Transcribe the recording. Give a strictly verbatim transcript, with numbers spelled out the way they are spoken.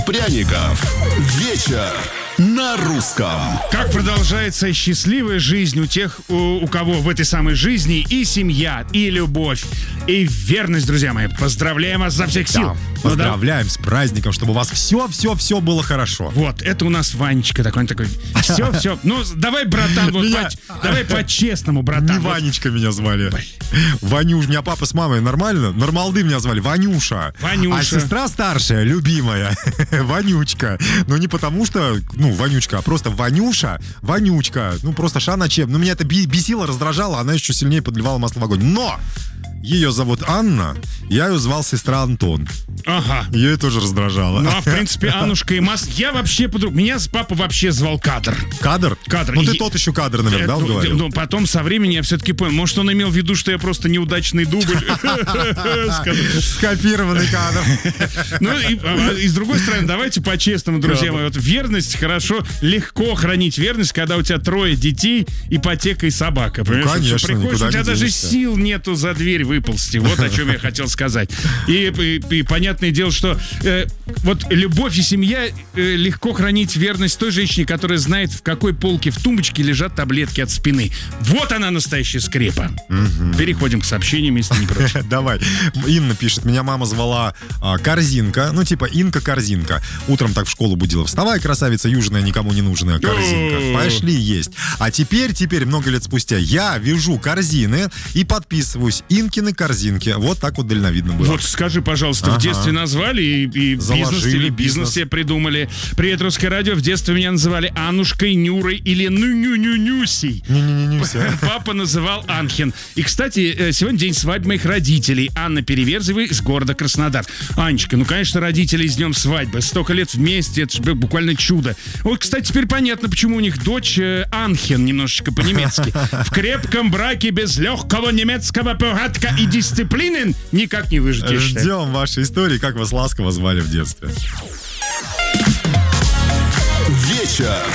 Пряников. Вечер на русском. Как продолжается счастливая жизнь у тех, у, у кого в этой самой жизни и семья, и любовь, и верность, друзья мои. Поздравляем вас за всех сил. Да, поздравляем с праздником, чтобы у вас все-все-все было хорошо. Вот, это у нас Ванечка такой, он такой, все-все. Ну, давай, братан, вот Меня- по- давай по-честному, братан. Не Вот. Ванечка меня звали. Ванюш, меня папа с мамой нормально? Нормалды меня звали, Ванюша. Ванюша. А сестра старшая, любимая, Ванючка. Но не потому что, ну, Ванючка, а просто Ванюша, Ванючка. Ну, просто ша на чем. Ну, меня это би- бесило, раздражало, она еще сильнее подливала масло в огонь. Но! Ее зовут Анна, я ее звал сестра Антон. Ага. Ее тоже раздражало. Ну, а в принципе, Аннушка и Мас... Я вообще подруг... Меня с папа вообще звал Кадр. Кадр? Кадр. Ну, ты И- тот еще кадр, наверное, да, Ну, говорил? ну, потом со временем я все-таки понял. Может, он имел в виду, что я просто неудачный дубль. Скажу. Скопированный кадр. Ну, и, а, и с другой стороны, давайте по-честному, друзья мои. Вот верность, хорошо, легко хранить верность, когда у тебя трое детей, ипотека и собака. Понимаешь? Ну, конечно, Что приходишь, никуда у тебя не даже денешься. сил нету за дверь выползти. Вот о чем я хотел сказать. И, и- и понятное дело, что э, вот любовь и семья э, легко хранить верность той женщине, которая знает, в какой полке в тумбочке лежат таблетки от спины. Вот она, настоящая скрепа. Переходим к сообщениям, если не против. Давай. Инна пишет, меня мама звала а, Корзинка, ну типа Инка Корзинка. Утром так в школу будила. Вставай, красавица южная, никому не нужная корзинка. О. Пошли есть. А теперь, теперь, много лет спустя, я вяжу корзины и подписываюсь Инкины корзинки. Вот так вот дальновидно было. Вот скажи, пожалуйста, в Ага. детстве назвали и, и бизнес Заложили или бизнес бизнес. себе придумали. Привет, Русское радио. В детстве меня называли Аннушкой, Нюрой или Ну-ню-ню-нюсей. Не-не-не, все. Папа называл Анхин. И, кстати, э, сегодня день свадьбы моих родителей. Анна Переверзева из города Краснодар. Анечка, ну, конечно, родители с днем свадьбы. Столько лет вместе, это же буквально чудо. Вот, кстати, теперь понятно, почему у них дочь э, Анхин, немножечко по-немецки. В крепком браке без легкого немецкого порядка и дисциплины никак не выжить, я считаю. Ждем вашей истории, как вас ласково звали в детстве. Вечер